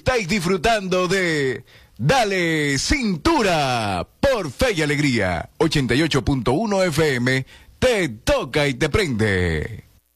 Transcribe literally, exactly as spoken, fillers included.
estáis disfrutando de Dale Cintura por Fe y Alegría. ochenta y ocho punto uno F M, te toca y te prende.